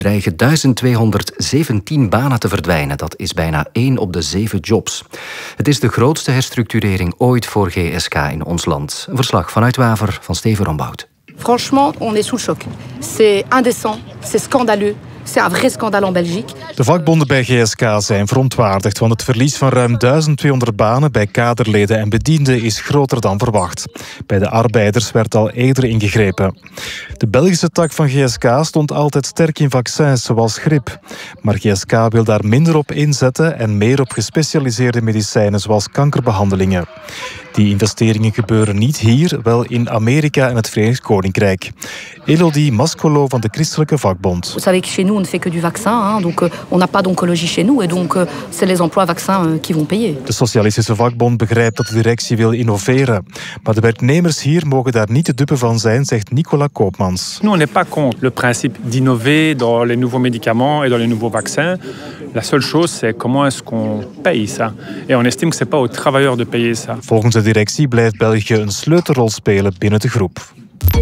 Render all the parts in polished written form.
Dreigen 1217 banen te verdwijnen. Dat is bijna 1 op de 7 jobs. Het is de grootste herstructurering ooit voor GSK in ons land. Een verslag vanuit Waver van Steven Rombout. Franchement, on est sous le choc. C'est indécent, c'est scandaleux. C'est un vrai scandale en Belgique. De vakbonden bij GSK zijn verontwaardigd, want het verlies van ruim 1200 banen bij kaderleden en bedienden is groter dan verwacht. Bij de arbeiders werd al eerder ingegrepen. De Belgische tak van GSK stond altijd sterk in vaccins zoals griep. Maar GSK wil daar minder op inzetten en meer op gespecialiseerde medicijnen zoals kankerbehandelingen. Die investeringen gebeuren niet hier, wel in Amerika en het Verenigd Koninkrijk. Elodie Mascolo van de Christelijke Vakbond. Vous savez que chez nous on ne fait que du vaccin, donc on n'a pas d'oncologie chez nous et donc c'est les emplois vaccins qui vont payer. De Socialistische Vakbond begrijpt dat de directie wil innoveren, maar de werknemers hier mogen daar niet de dupe van zijn, zegt Nicolas Koopmans. Nous on n'est pas contre le principe d'innover dans les nouveaux médicaments et dans les nouveaux vaccins. La seule chose c'est comment est-ce qu'on paye ça et on estime que c'est pas aux travailleurs de payer ça. Volgens de directie blijft België een sleutelrol spelen binnen de groep.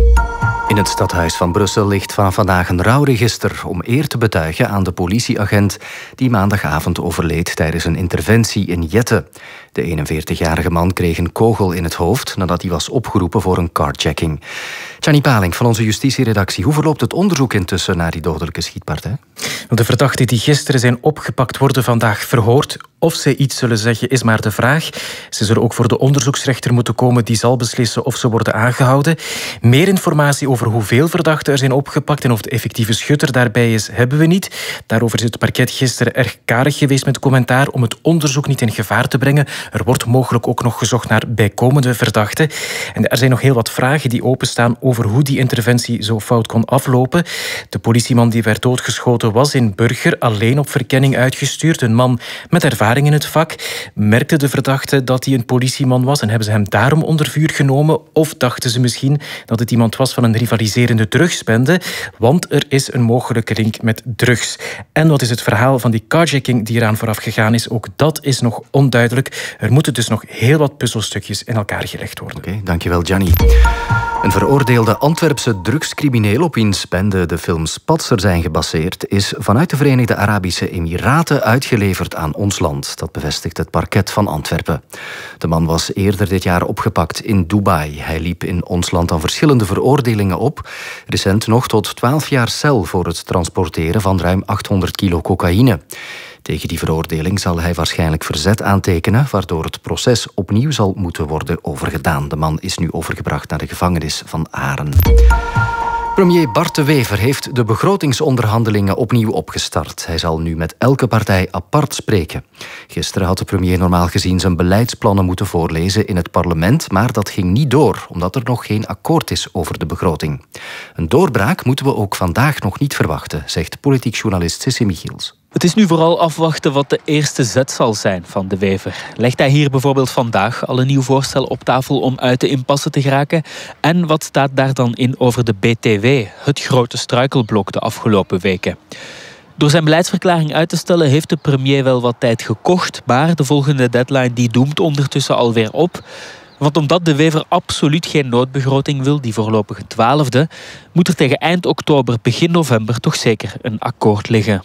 In het stadhuis van Brussel ligt van vandaag een rouwregister om eer te betuigen aan de politieagent die maandagavond overleed tijdens een interventie in Jette. De 41-jarige man kreeg een kogel in het hoofd nadat hij was opgeroepen voor een carjacking. Gianni Paling van onze justitieredactie, hoe verloopt het onderzoek intussen naar die dodelijke schietpartij? De verdachten die gisteren zijn opgepakt worden vandaag verhoord. Of ze iets zullen zeggen is maar de vraag. Ze zullen ook voor de onderzoeksrechter moeten komen die zal beslissen of ze worden aangehouden. Meer informatie over hoeveel verdachten er zijn opgepakt en of de effectieve schutter daarbij is, hebben we niet. Daarover is het parket gisteren erg karig geweest met commentaar om het onderzoek niet in gevaar te brengen. Er wordt mogelijk ook nog gezocht naar bijkomende verdachten. En er zijn nog heel wat vragen die openstaan over hoe die interventie zo fout kon aflopen. De politieman die werd doodgeschoten was in Burger alleen op verkenning uitgestuurd. Een man met ervaring in het vak. Merkte de verdachte dat hij een politieman was en hebben ze hem daarom onder vuur genomen? Of dachten ze misschien dat het iemand was van een rivaliserende drugsbende? Want er is een mogelijke link met drugs. En wat is het verhaal van die carjacking die eraan vooraf gegaan is? Ook dat is nog onduidelijk. Er moeten dus nog heel wat puzzelstukjes in elkaar gelegd worden. Oké, dankjewel Gianni. Een veroordeelde Antwerpse drugscrimineel op wiens bende de film Spatser zijn gebaseerd, is vanuit de Verenigde Arabische Emiraten uitgeleverd aan ons land. Dat bevestigt het parket van Antwerpen. De man was eerder dit jaar opgepakt in Dubai. Hij liep in ons land aan verschillende veroordelingen op. Recent nog tot 12 jaar cel voor het transporteren van ruim 800 kilo cocaïne. Tegen die veroordeling zal hij waarschijnlijk verzet aantekenen, waardoor het proces opnieuw zal moeten worden overgedaan. De man is nu overgebracht naar de gevangenis van Aren. Premier Bart De Wever heeft de begrotingsonderhandelingen opnieuw opgestart. Hij zal nu met elke partij apart spreken. Gisteren had de premier normaal gezien zijn beleidsplannen moeten voorlezen in het parlement, maar dat ging niet door, omdat er nog geen akkoord is over de begroting. Een doorbraak moeten we ook vandaag nog niet verwachten, zegt politiek journalist Sissi Michiels. Het is nu vooral afwachten wat de eerste zet zal zijn van De Wever. Legt hij hier bijvoorbeeld vandaag al een nieuw voorstel op tafel om uit de impasse te geraken? En wat staat daar dan in over de BTW, het grote struikelblok de afgelopen weken? Door zijn beleidsverklaring uit te stellen heeft de premier wel wat tijd gekocht, maar de volgende deadline die doemt ondertussen alweer op. Want omdat De Wever absoluut geen noodbegroting wil, die voorlopige 12e, moet er tegen eind oktober, begin november toch zeker een akkoord liggen.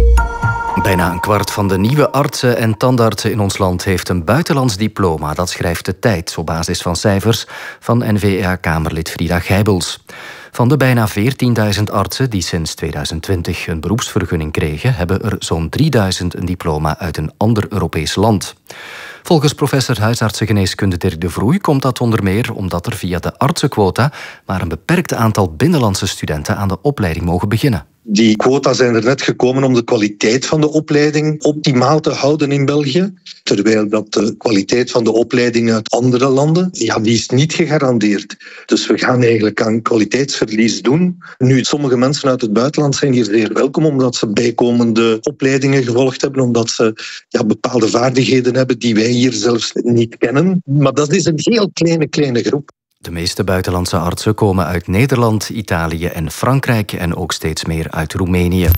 Bijna een kwart van de nieuwe artsen en tandartsen in ons land heeft een buitenlands diploma. Dat schrijft De Tijd op basis van cijfers van N-VA-Kamerlid Frida Gijbels. Van de bijna 14.000 artsen die sinds 2020 een beroepsvergunning kregen, hebben er zo'n 3.000 een diploma uit een ander Europees land. Volgens professor huisartsengeneeskunde Dirk de Vroei komt dat onder meer omdat er via de artsenquota maar een beperkt aantal binnenlandse studenten aan de opleiding mogen beginnen. Die quota zijn er net gekomen om de kwaliteit van de opleiding optimaal te houden in België. Terwijl dat de kwaliteit van de opleiding uit andere landen, die is niet gegarandeerd. Dus we gaan eigenlijk aan kwaliteitsverlies doen. Nu, sommige mensen uit het buitenland zijn hier zeer welkom omdat ze bijkomende opleidingen gevolgd hebben, omdat ze bepaalde vaardigheden hebben die wij hier zelfs niet kennen. Maar dat is een heel kleine groep. De meeste buitenlandse artsen komen uit Nederland, Italië en Frankrijk en ook steeds meer uit Roemenië.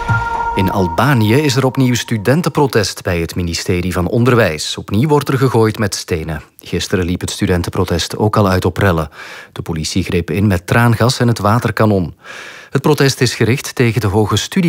In Albanië is er opnieuw studentenprotest bij het ministerie van Onderwijs. Opnieuw wordt er gegooid met stenen. Gisteren liep het studentenprotest ook al uit op rellen. De politie greep in met traangas en het waterkanon. Het protest is gericht tegen de hoge studie